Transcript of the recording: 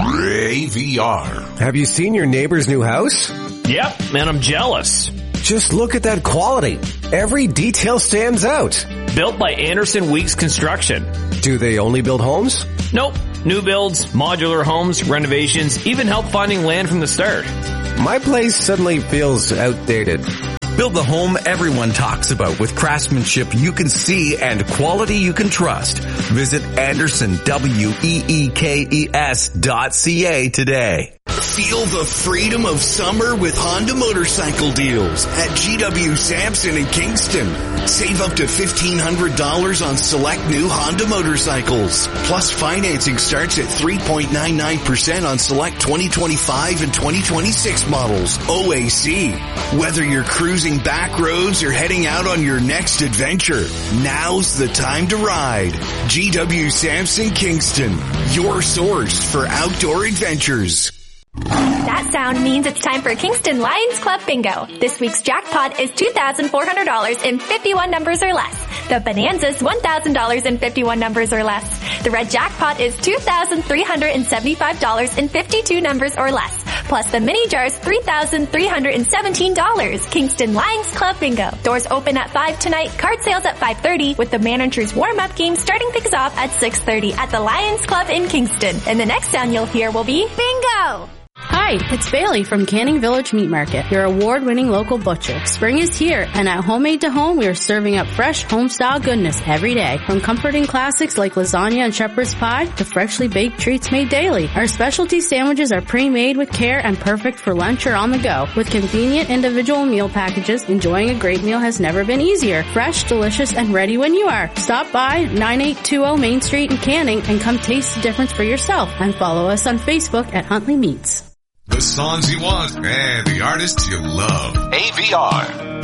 AVR. Have you seen your neighbor's new house? Yep, and I'm jealous. Just look at that quality. Every detail stands out. Built by Anderson Weeks Construction. Do they only build homes? Nope. New builds, modular homes, renovations, even help finding land from the start. My place suddenly feels outdated. Build the home everyone talks about with craftsmanship you can see and quality you can trust. Visit AndersonWeekes.ca today. Feel the freedom of summer with Honda motorcycle deals at GW Sampson in Kingston. Save up to $1,500 on select new Honda motorcycles. Plus financing starts at 3.99% on select 2025 and 2026 models. OAC. Whether you're cruising back roads or heading out on your next adventure, now's the time to ride. GW Sampson Kingston. Your source for outdoor adventures. That sound means it's time for Kingston Lions Club Bingo. This week's jackpot is $2,400 in 51 numbers or less. The Bonanza's $1,000 in 51 numbers or less. The red jackpot is $2,375 in 52 numbers or less. Plus the mini jar's $3,317. Kingston Lions Club Bingo. Doors open at 5 tonight. Card sales at 5:30 with the manager's warm-up game starting things off at 6:30 at the Lions Club in Kingston. And the next sound you'll hear will be Bingo! Hi, it's Bailey from Canning Village Meat Market, your award-winning local butcher. Spring is here, and at Homemade to Home, we are serving up fresh, home-style goodness every day. From comforting classics like lasagna and shepherd's pie to freshly baked treats made daily. Our specialty sandwiches are pre-made with care and perfect for lunch or on the go. With convenient individual meal packages, enjoying a great meal has never been easier. Fresh, delicious, and ready when you are. Stop by 9820 Main Street in Canning and come taste the difference for yourself. And follow us on Facebook at Huntley Meats. The songs you want and the artists you love. AVR.